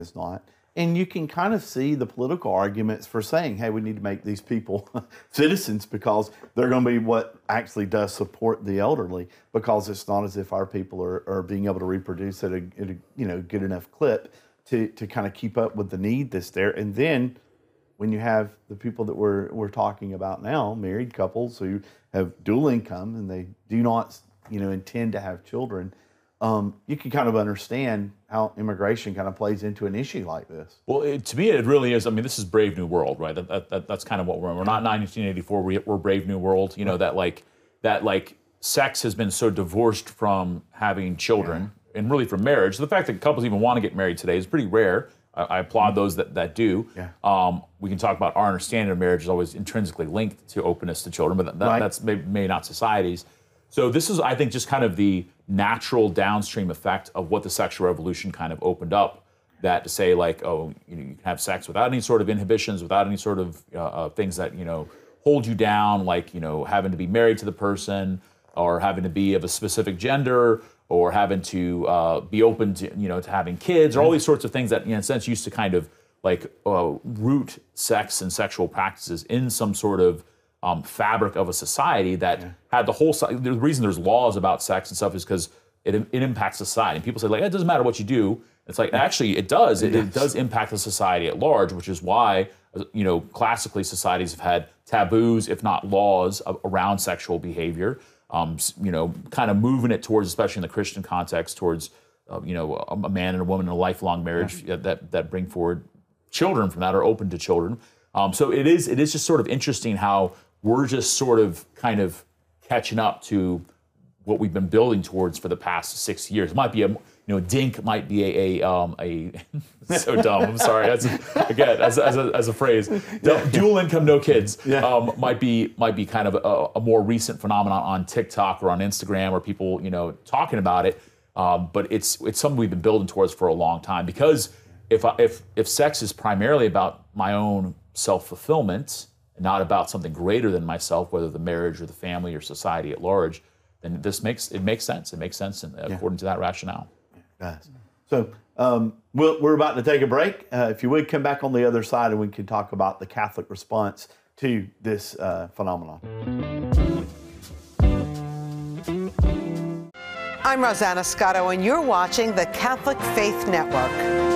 It's not. And you can kind of see the political arguments for saying, hey, we need to make these people citizens because they're going to be what actually does support the elderly, because it's not as if our people are being able to reproduce at a good enough clip to kind of keep up with the need that's there. And then when you have the people that we're talking about now, married couples who have dual income and they do not intend to have children, you can kind of understand how immigration kind of plays into an issue like this. Well, to me, it really is. I mean, this is Brave New World, right? That's kind of what we're not 1984. We're Brave New World. You know, that sex has been so divorced from having children and really from marriage. The fact that couples even want to get married today is pretty rare. I applaud those that do. Yeah. We can talk about our understanding of marriage is always intrinsically linked to openness to children, but that's maybe not society's. So this is, I think, just kind of the natural downstream effect of what the sexual revolution kind of opened up. That to say, like, oh, you can have sex without any sort of inhibitions, without any sort of things that hold you down, like having to be married to the person, or having to be of a specific gender, or having to be open to to having kids, or all these sorts of things that in a sense used to kind of like root sex and sexual practices in some sort of fabric of a society that had the whole. The reason there's laws about sex and stuff is because it impacts society. And people say, like, it doesn't matter what you do. It's like, actually, it does. It does impact the society at large, which is why, classically societies have had taboos, if not laws, around sexual behavior. Kind of moving it towards, especially in the Christian context, towards, a man and a woman in a lifelong marriage that bring forward children from that, are open to children. So it is just sort of interesting how we're just sort of kind of catching up to what we've been building towards for the past 6 years. It might be DINK might be a so dumb. I'm sorry. As a phrase, dual income, no kids. Might be kind of a more recent phenomenon on TikTok or on Instagram, or people talking about it. But it's something we've been building towards for a long time, because if sex is primarily about my own self-fulfillment and not about something greater than myself, whether the marriage or the family or society at large, then this makes sense. It makes sense according to that rationale. Yes. So we're about to take a break. If you would, come back on the other side and we can talk about the Catholic response to this phenomenon. I'm Rosanna Scotto, and you're watching the Catholic Faith Network.